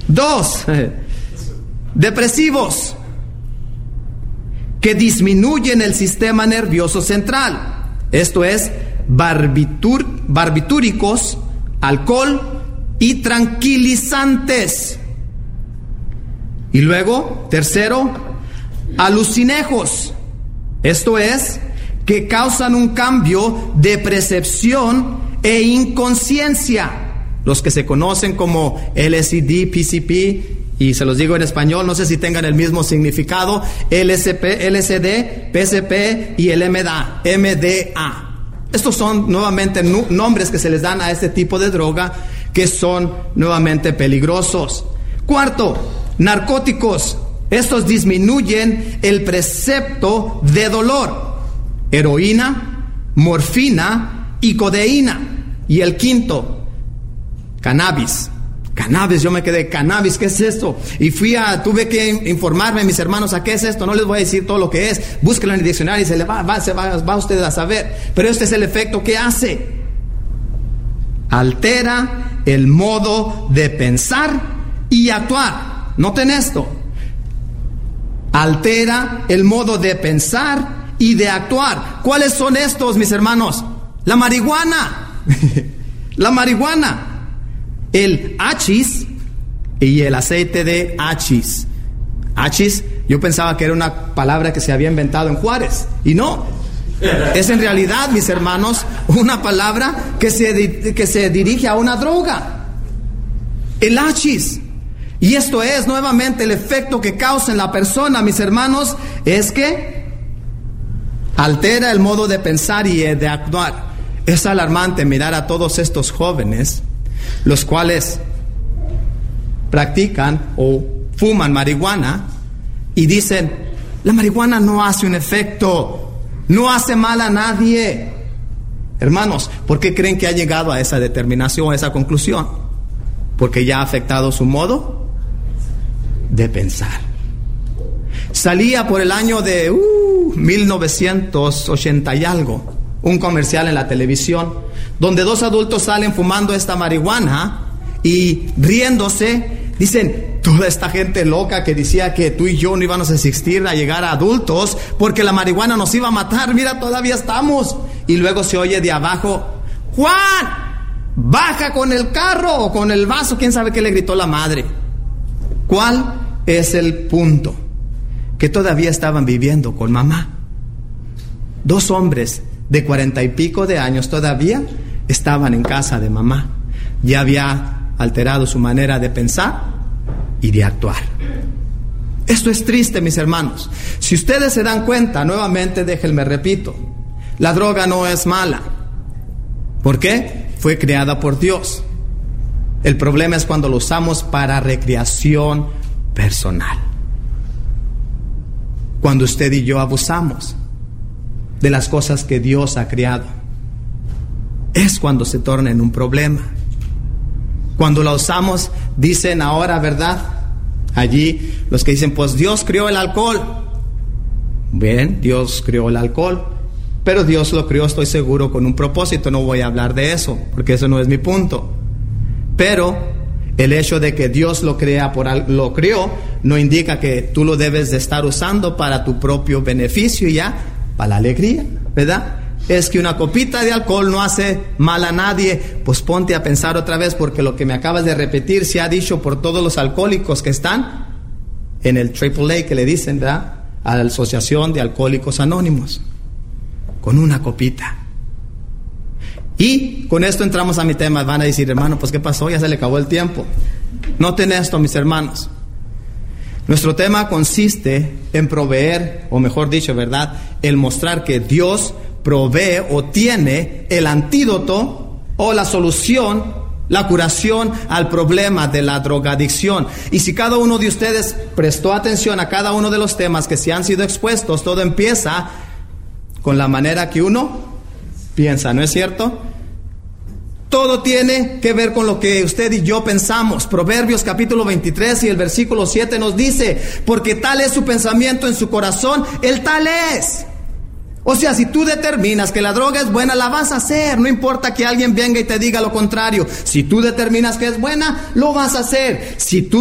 2, depresivos, que disminuyen el sistema nervioso central. Esto es, barbitúricos, alcohol y tranquilizantes. Y luego, tercero, alucinógenos. Esto es, que causan un cambio de percepción e inconsciencia. Los que se conocen como LSD, PCP, y se los digo en español, no sé si tengan el mismo significado, LSD, PCP y el MDA. Estos son nuevamente nombres que se les dan a este tipo de droga que son nuevamente peligrosos. Cuarto, narcóticos. Estos disminuyen el percepto de dolor. Heroína, morfina y codeína. Y el quinto, cannabis. Cannabis, yo me quedé, cannabis, ¿qué es esto? Y tuve que informarme, mis hermanos, ¿a qué es esto? No les voy a decir todo lo que es. Búsquenlo en el diccionario y va usted a saber. Pero este es el efecto que hace. Altera el modo de pensar y actuar. Noten esto. Altera el modo de pensar y de actuar. ¿Cuáles son estos, mis hermanos? La marihuana. La marihuana. El hachís y el aceite de hachís. Hachís, yo pensaba que era una palabra que se había inventado en Juárez, y no. Es en realidad, mis hermanos, una palabra que se dirige a una droga. El hachís. Y esto es nuevamente el efecto que causa en la persona, mis hermanos, es que altera el modo de pensar y de actuar. Es alarmante mirar a todos estos jóvenes, los cuales practican o fuman marihuana y dicen, la marihuana no hace un efecto, no hace mal a nadie. Hermanos, ¿por qué creen que ha llegado a esa determinación, a esa conclusión? Porque ya ha afectado su modo de pensar. Salía por el año de 1980 y algo, un comercial en la televisión, donde dos adultos salen fumando esta marihuana y riéndose, dicen, toda esta gente loca que decía que tú y yo no íbamos a existir a llegar a adultos porque la marihuana nos iba a matar, mira, todavía estamos. Y luego se oye de abajo, Juan, baja con el carro o con el vaso, quién sabe qué le gritó la madre. ¿Cuál es el punto? Que todavía estaban viviendo con mamá. Dos hombres de 40 y pico de años todavía estaban en casa de mamá. Ya había alterado su manera de pensar y de actuar. Esto es triste, mis hermanos. Si ustedes se dan cuenta, nuevamente déjenme repito, la droga no es mala. ¿Por qué? Fue creada por Dios. El problema es cuando lo usamos para recreación personal. Cuando usted y yo abusamos de las cosas que Dios ha creado, es cuando se torna en un problema. Cuando la usamos, dicen ahora, ¿verdad? Allí los que dicen, pues Dios creó el alcohol. Bien, Dios creó el alcohol, pero Dios lo creó, estoy seguro, con un propósito. No voy a hablar de eso, porque eso no es mi punto. Pero el hecho de que Dios lo creó no indica que tú lo debes de estar usando para tu propio beneficio y ya, para la alegría, ¿verdad? Es que una copita de alcohol no hace mal a nadie. Pues ponte a pensar otra vez, porque lo que me acabas de repetir se ha dicho por todos los alcohólicos que están en el AAA, que le dicen, ¿verdad?, a la Asociación de Alcohólicos Anónimos, con una copita. Y con esto entramos a mi tema. Van a decir, hermano, pues ¿qué pasó? Ya se le acabó el tiempo. Noten esto, mis hermanos. Nuestro tema consiste en proveer, o mejor dicho, ¿verdad?, el mostrar que Dios provee o tiene el antídoto o la solución, la curación al problema de la drogadicción. Y si cada uno de ustedes prestó atención a cada uno de los temas que se han sido expuestos, todo empieza con la manera que uno piensa, ¿no es cierto? Todo tiene que ver con lo que usted y yo pensamos. Proverbios capítulo 23 y el versículo 7 nos dice, porque tal es su pensamiento en su corazón, el tal es. O sea, si tú determinas que la droga es buena, la vas a hacer. No importa que alguien venga y te diga lo contrario. Si tú determinas que es buena, lo vas a hacer. Si tú